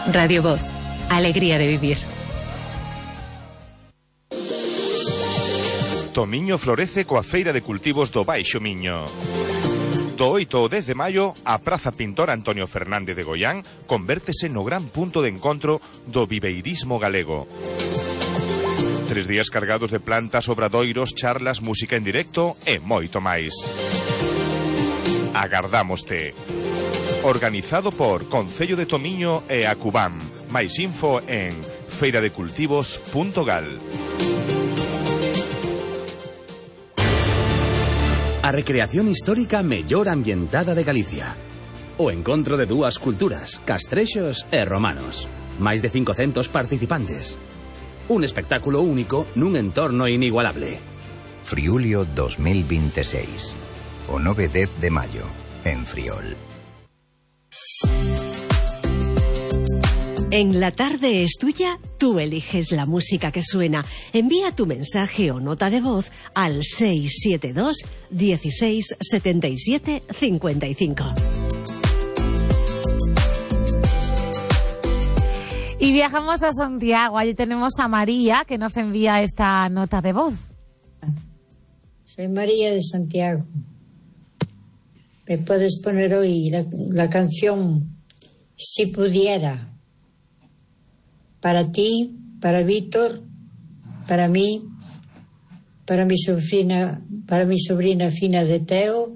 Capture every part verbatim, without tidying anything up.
Radio Voz, alegría de vivir. Tomiño florece coa Feira de Cultivos do Baixo Miño. Do oito ao dez de maio, a Praza Pintor Antonio Fernández de Goián convértese no gran punto de encontro do viveirismo galego. Tres días cargados de plantas, obradoiros, charlas, música en directo e moito máis. Agardámoste. Organizado por Concello de Tomiño e Acubam. Máis info en feira de cultivos punto gal. A recreación histórica mellor ambientada de Galicia. O encontro de dúas culturas, castrexos e romanos. Máis de cincocentos participantes. Un espectáculo único nun entorno inigualable. Friulio dos mil veintiséis. O nove e dez de maio, en Friol. En La Tarde es Tuya, tú eliges la música que suena. Envía tu mensaje o nota de voz al seis siete dos, dieciséis, setenta y siete, cincuenta y cinco. Y viajamos a Santiago. Allí tenemos a María, que nos envía esta nota de voz. Soy María de Santiago. ¿Me puedes poner hoy la, la canción Si Pudiera? Para ti, para Víctor, para mí, para mi sobrina, para mi sobrina Fina de Teo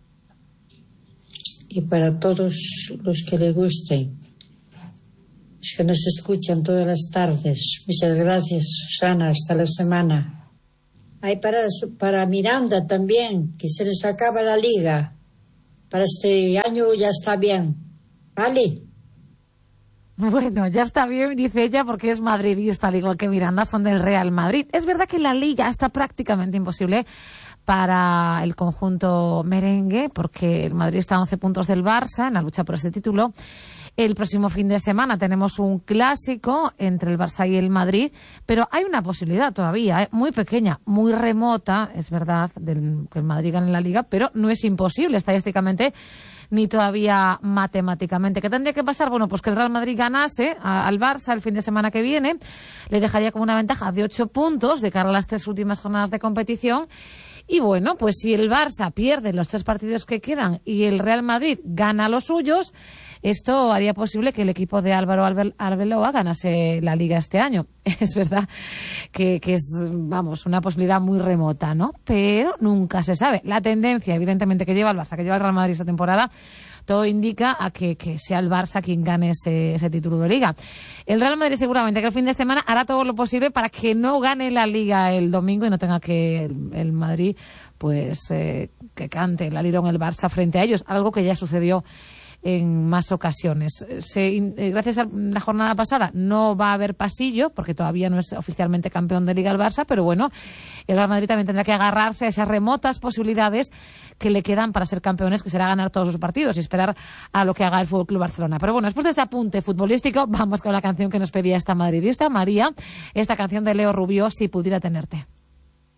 y para todos los que le gusten, los que nos escuchan todas las tardes. Muchas gracias, Susana, hasta la semana. Hay para, para Miranda también, que se les acaba la liga. Para este año ya está bien, ¿vale? Bueno, ya está bien, dice ella, porque es madridista, al igual que Miranda, son del Real Madrid. Es verdad que la Liga está prácticamente imposible para el conjunto merengue, porque el Madrid está a once puntos del Barça en la lucha por este título. El próximo fin de semana tenemos un clásico entre el Barça y el Madrid, pero hay una posibilidad todavía, ¿eh? Muy pequeña, muy remota, es verdad, del, que el Madrid gane la Liga, pero no es imposible estadísticamente ni todavía matemáticamente. ¿Qué tendría que pasar? Bueno, pues que el Real Madrid ganase a, al Barça el fin de semana que viene, le dejaría como una ventaja de ocho puntos de cara a las tres últimas jornadas de competición. Y bueno, pues si el Barça pierde los tres partidos que quedan y el Real Madrid gana los suyos, esto haría posible que el equipo de Álvaro Arbeloa ganase la Liga este año. Es verdad que, que es, vamos, una posibilidad muy remota, ¿no? Pero nunca se sabe. La tendencia, evidentemente, que lleva el Barça, que lleva el Real Madrid esta temporada, todo indica a que, que sea el Barça quien gane ese, ese título de Liga. El Real Madrid seguramente que el fin de semana hará todo lo posible para que no gane la Liga el domingo y no tenga que el, el Madrid, pues, eh, que cante el alirón el Barça frente a ellos, algo que ya sucedió en más ocasiones. Se, gracias a la jornada pasada no va a haber pasillo porque todavía no es oficialmente campeón de Liga el Barça, pero bueno, el Real Madrid también tendrá que agarrarse a esas remotas posibilidades que le quedan para ser campeones, que será ganar todos sus partidos y esperar a lo que haga el F C Barcelona. Pero bueno, después de este apunte futbolístico, vamos con la canción que nos pedía esta madridista, María, esta canción de Leo Rubio, Si Pudiera Tenerte.